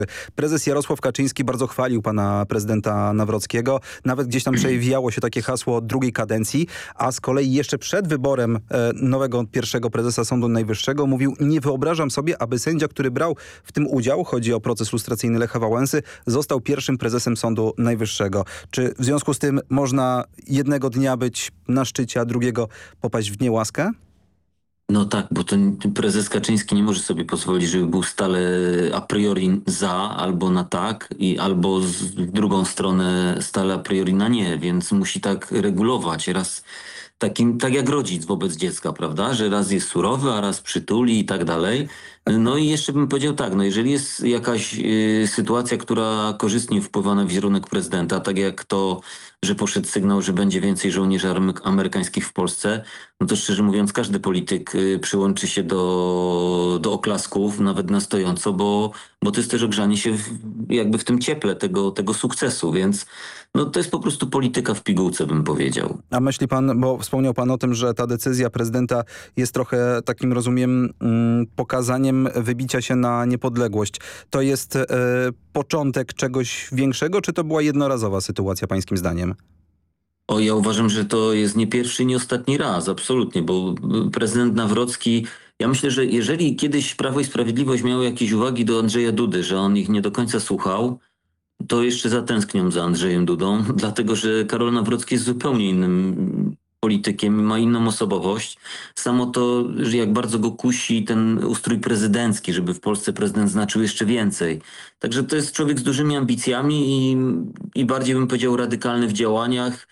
Prezes Jarosław Kaczyński bardzo chwalił pana prezydenta Nawrockiego. Nawet gdzieś tam przewijało się takie hasło drugiej kadencji, a z kolei jeszcze przed wyborem nowego pierwszego prezesa Sądu Najwyższego mówił: nie wyobrażam sobie, aby sędzia, który brał w tym udział, chodzi o proces lustracyjny Lecha Wałęsy, został pierwszym prezesem Sądu Najwyższego. Czy w związku z tym można jednego dnia być na szczycie, a drugiego popaść w niełaskę? No tak, bo to prezes Kaczyński nie może sobie pozwolić, żeby był stale a priori za albo na tak, albo w drugą stronę stale a priori na nie, więc musi tak regulować. Raz tak jak rodzic wobec dziecka, prawda, że raz jest surowy, a raz przytuli i tak dalej. No i jeszcze bym powiedział tak, no jeżeli jest jakaś sytuacja, która korzystnie wpływa na wizerunek prezydenta, tak jak to, że poszedł sygnał, że będzie więcej żołnierzy amerykańskich w Polsce, no to szczerze mówiąc każdy polityk przyłączy się do oklasków, nawet na stojąco, bo to jest też ogrzanie się jakby w tym cieple tego sukcesu, więc no to jest po prostu polityka w pigułce, bym powiedział. A myśli pan, bo wspomniał pan o tym, że ta decyzja prezydenta jest trochę takim, rozumiem, pokazaniem wybicia się na niepodległość. To jest początek czegoś większego, czy to była jednorazowa sytuacja pańskim zdaniem? Ja uważam, że to jest nie pierwszy, nie ostatni raz, absolutnie, bo prezydent Nawrocki, ja myślę, że jeżeli kiedyś Prawo i Sprawiedliwość miało jakieś uwagi do Andrzeja Dudy, że on ich nie do końca słuchał, to jeszcze zatęsknią za Andrzejem Dudą, dlatego że Karol Nawrocki jest zupełnie innym politykiem, ma inną osobowość. Samo to, że jak bardzo go kusi ten ustrój prezydencki, żeby w Polsce prezydent znaczył jeszcze więcej. Także to jest człowiek z dużymi ambicjami i bardziej bym powiedział radykalny w działaniach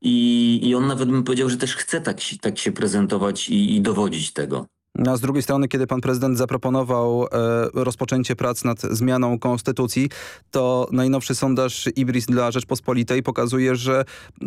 i on nawet bym powiedział, że też chce tak się prezentować i dowodzić tego. A z drugiej strony, kiedy pan prezydent zaproponował rozpoczęcie prac nad zmianą konstytucji, to najnowszy sondaż IBRIS dla Rzeczpospolitej pokazuje, że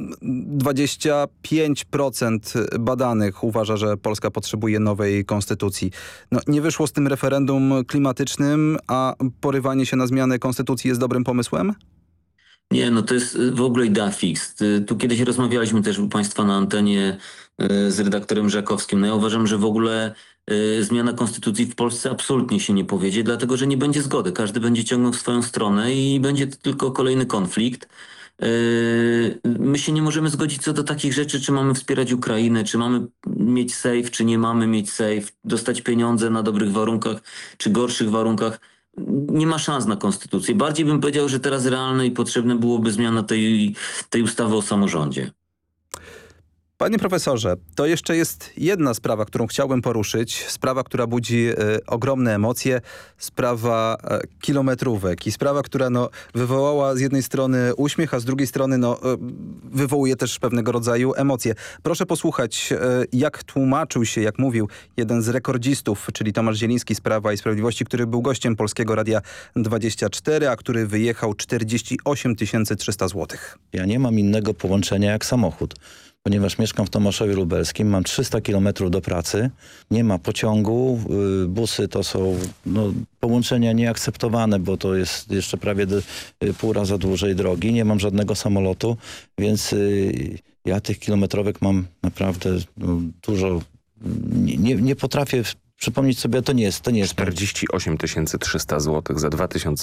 25% badanych uważa, że Polska potrzebuje nowej konstytucji. No, nie wyszło z tym referendum klimatycznym, a porywanie się na zmianę konstytucji jest dobrym pomysłem? Nie, no to jest w ogóle idea fix. Tu kiedyś rozmawialiśmy też u państwa na antenie z redaktorem Żakowskim. No ja uważam, że w ogóle zmiana konstytucji w Polsce absolutnie się nie powiedzie, dlatego że nie będzie zgody. Każdy będzie ciągnął w swoją stronę i będzie to tylko kolejny konflikt. My się nie możemy zgodzić co do takich rzeczy, czy mamy wspierać Ukrainę, czy mamy mieć safe, czy nie mamy mieć safe, dostać pieniądze na dobrych warunkach, czy gorszych warunkach. Nie ma szans na konstytucję. Bardziej bym powiedział, że teraz realne i potrzebne byłoby zmiana tej ustawy o samorządzie. Panie profesorze, to jeszcze jest jedna sprawa, którą chciałbym poruszyć. Sprawa, która budzi ogromne emocje. Sprawa kilometrówek i sprawa, która wywołała z jednej strony uśmiech, a z drugiej strony wywołuje też pewnego rodzaju emocje. Proszę posłuchać, jak tłumaczył się, jak mówił jeden z rekordzistów, czyli Tomasz Zieliński z Prawa i Sprawiedliwości, który był gościem Polskiego Radia 24, a który wyjechał 48 300 złotych. Ja nie mam innego połączenia jak samochód. Ponieważ mieszkam w Tomaszowie Lubelskim, mam 300 kilometrów do pracy, nie ma pociągu, busy to są połączenia nieakceptowane, bo to jest jeszcze prawie pół raza dłużej drogi, nie mam żadnego samolotu, więc ja tych kilometrówek mam naprawdę dużo, nie potrafię przypomnieć sobie, to nie jest 48 300 zł za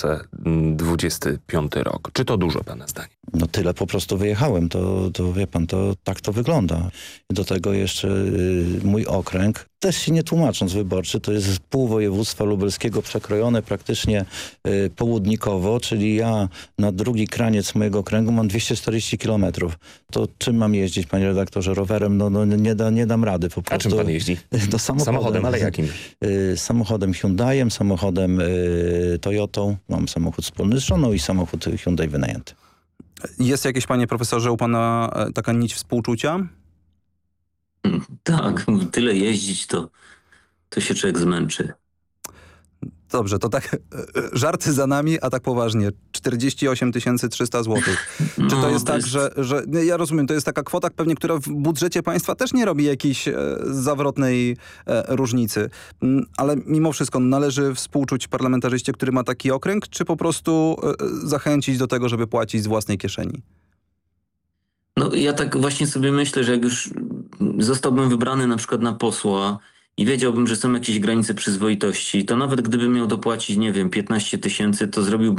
2025 rok. Czy to dużo, pana zdaniem? No tyle po prostu wyjechałem, to wie pan, tak to wygląda. Do tego jeszcze mój okręg, też się nie tłumacząc wyborczy, to jest pół województwa lubelskiego przekrojone praktycznie południkowo, czyli ja na drugi kraniec mojego okręgu mam 240 kilometrów. To czym mam jeździć, panie redaktorze? Rowerem? Nie dam rady po prostu. A czym pan jeździ? Samochodem, ale jakim? Samochodem Hyundaiem, samochodem Toyotą. Mam samochód wspólny z żoną i samochód Hyundai wynajęty. Jest jakieś, panie profesorze, u pana taka nić współczucia? Tak, tyle jeździć, to się człowiek zmęczy. Dobrze, to tak żarty za nami, a tak poważnie. 48 300 złotych. Czy to jest tak, że ja rozumiem, to jest taka kwota pewnie, która w budżecie państwa też nie robi jakiejś zawrotnej różnicy. Ale mimo wszystko należy współczuć parlamentarzyście, który ma taki okręg, czy po prostu zachęcić do tego, żeby płacić z własnej kieszeni? No ja tak właśnie sobie myślę, że jak już zostałbym wybrany na przykład na posła i wiedziałbym, że są jakieś granice przyzwoitości, to nawet gdybym miał dopłacić, nie wiem, 15 000, to zrobiłbym